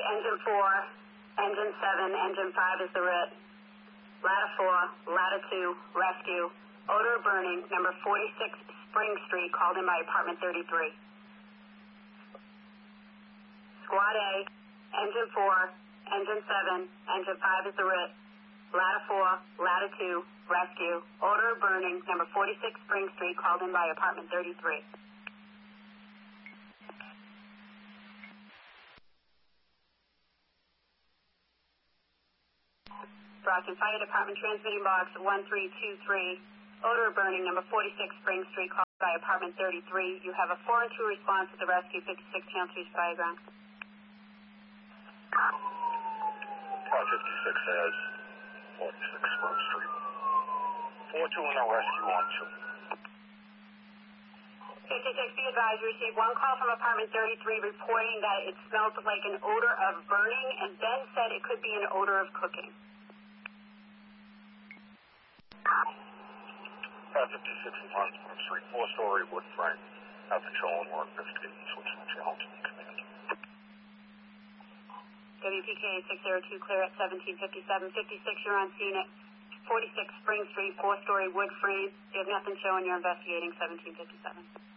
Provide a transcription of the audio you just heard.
Engine 4, Engine 7, Engine 5 is the writ. Ladder 4, Ladder 2, rescue. Odor of burning, number 46 Spring Street, called in by apartment 33. Squad A, Engine 4, Engine 7, Engine 5 is the writ. Ladder 4, Ladder 2, rescue. Odor of burning, number 46 Spring Street, called in by apartment 33. Brockton Fire Department transmitting box 1323. Odor of burning, number 46 Spring Street, called by apartment 33. You have a 4 and 2 response to the rescue, 56 Channel 3 Diagram. Car 56 has 46 Spring Street. 4-2 and no rescue on 2. 56, be advised, we received one call from apartment 33 reporting that it smelled like an odor of burning and then said it could be an odor of cooking. Car 56 is on Spring Street, 4-story wood frame. Have patrol and work investigating switch to Channel 2 command. WPK 602 clear at 1757. 56, you're on scene at 46 Spring Street, 4-story wood frame. You have nothing showing, you're investigating 1757.